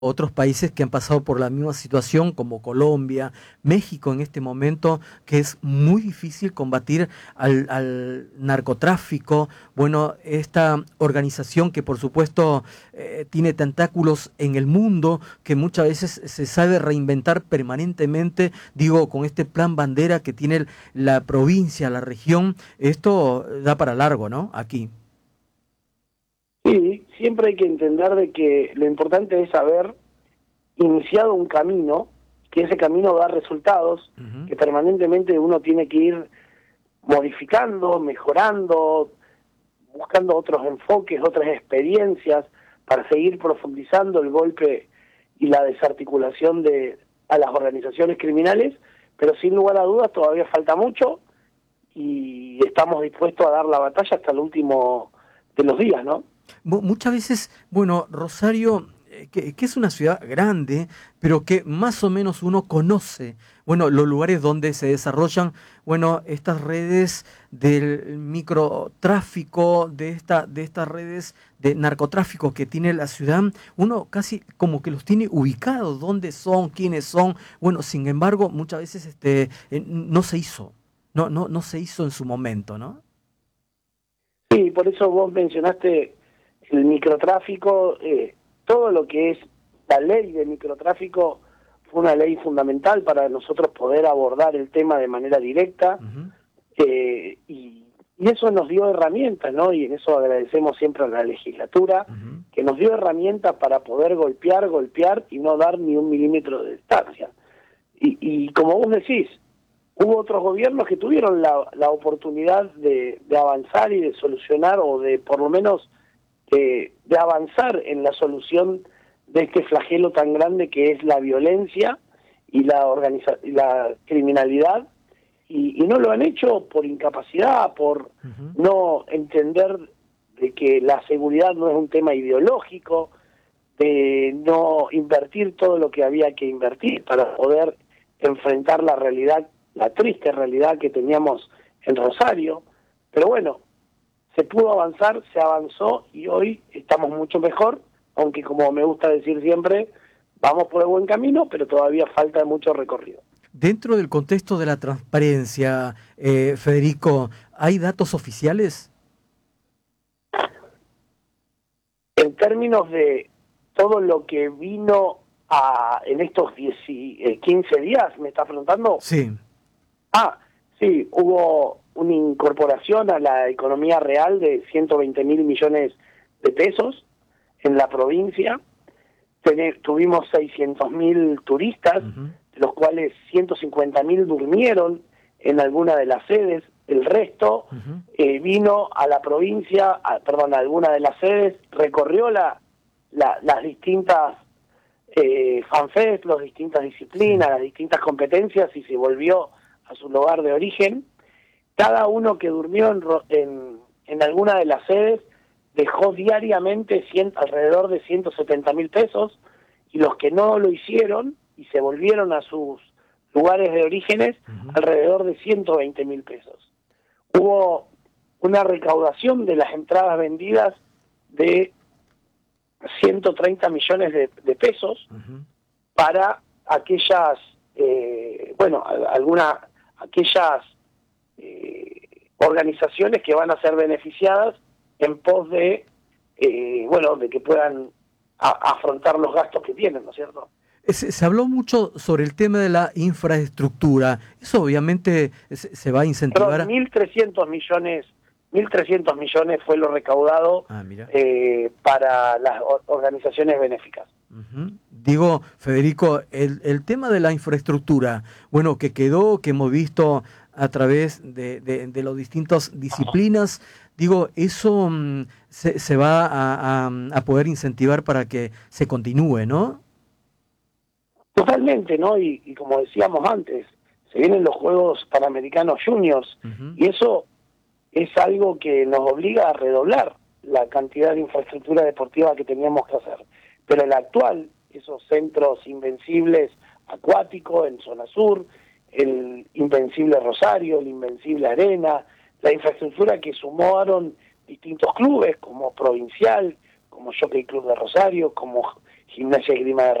otros países que han pasado por la misma situación, como Colombia, México en este momento, que es muy difícil combatir al narcotráfico. Bueno, esta organización que por supuesto tiene tentáculos en el mundo, que muchas veces se sabe reinventar permanentemente, digo, con este plan bandera que tiene la provincia, la región, esto da para largo, ¿no? Aquí. Sí, siempre hay que entender de que lo importante es haber iniciado un camino, que ese camino da resultados, Ujú. que permanentemente uno tiene que ir modificando, mejorando, buscando otros enfoques, otras experiencias, para seguir profundizando el golpe y la desarticulación a las organizaciones criminales, pero sin lugar a dudas todavía falta mucho y estamos dispuestos a dar la batalla hasta el último de los días, ¿no? Muchas veces, bueno, Rosario, que es una ciudad grande, pero que más o menos uno conoce, bueno, los lugares donde se desarrollan, bueno, estas redes del microtráfico, de estas redes de narcotráfico que tiene la ciudad, uno casi como que los tiene ubicados, dónde son, quiénes son, bueno, sin embargo, muchas veces no se hizo, no se hizo en su momento, ¿no? Sí, por eso vos mencionaste el microtráfico, todo lo que es la ley de microtráfico fue una ley fundamental para nosotros poder abordar el tema de manera directa, Ujú. y eso nos dio herramientas, ¿no? Y en eso agradecemos siempre a la legislatura, Ujú. que nos dio herramientas para poder golpear y no dar ni un milímetro de distancia. Y como vos decís, hubo otros gobiernos que tuvieron la oportunidad de avanzar y de solucionar, o de por lo menos de avanzar en la solución de este flagelo tan grande que es la violencia y y la criminalidad, y no lo han hecho por incapacidad, por Ujú. no entender de que la seguridad no es un tema ideológico, de no invertir todo lo que había que invertir para poder enfrentar la realidad, la triste realidad que teníamos en Rosario. Pero bueno, se pudo avanzar, se avanzó y hoy estamos mucho mejor, aunque como me gusta decir siempre, vamos por el buen camino, pero todavía falta mucho recorrido. Dentro del contexto de la transparencia, Federico, ¿hay datos oficiales? En términos de todo lo que vino en estos 15 días, ¿me está preguntando? Sí. Ah, sí, hubo una incorporación a la economía real de 120 mil millones de pesos en la provincia. Tuvimos 600.000 turistas, Ujú. de los cuales 150.000 durmieron en alguna de las sedes. El resto Ujú. vino a la provincia, perdón, a alguna de las sedes, recorrió las distintas fanfest, las distintas Sí. disciplinas, las distintas competencias, y se volvió a su lugar de origen. Cada uno que durmió en alguna de las sedes dejó diariamente alrededor de 170.000 pesos, y los que no lo hicieron y se volvieron a sus lugares de orígenes, Ujú. alrededor de 120.000 pesos. Hubo una recaudación de las entradas vendidas de 130 millones de pesos Ujú. para aquellas, aquellas organizaciones que van a ser beneficiadas en pos de que puedan afrontar los gastos que tienen, ¿no es cierto? Se habló mucho sobre el tema de la infraestructura. Eso obviamente se va a Perdón, incentivar. 1.300 millones fue lo recaudado Ah, mira. para las organizaciones benéficas. Ujú. Digo, Federico, el tema de la infraestructura, bueno, que quedó, que hemos visto a través de las distintas disciplinas, digo, eso se va a poder incentivar para que se continúe, ¿no? Totalmente, ¿no? Y como decíamos antes, se vienen los Juegos Panamericanos Juniors, Ujú. y eso es algo que nos obliga a redoblar la cantidad de infraestructura deportiva que teníamos que hacer. Pero el actual, esos centros invencibles acuáticos en zona sur, el Invencible Rosario, el Invencible Arena, la infraestructura que sumaron distintos clubes como Provincial, como Jockey Club de Rosario, como Gimnasia y Esgrima de